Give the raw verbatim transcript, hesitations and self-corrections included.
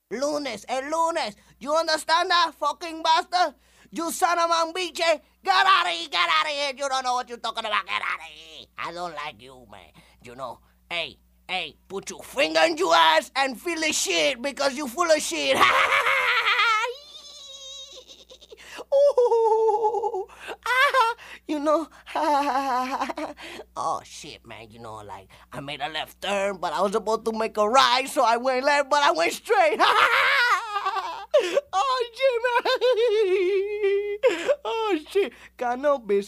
Lunes, el lunes. You understand that, fucking bastard? You son of a bitch. Get out of here, get out of here. You don't know what you're talking about. Get out of here. I don't like you, man. You know, hey, hey, put your finger in your ass and feel the shit because you full of shit. Ooh, ah, you know, oh shit, man, you know, like I made a left turn, but I was about to make a right, so I went left, but I went straight. Oh shit, man. Oh shit, cannot be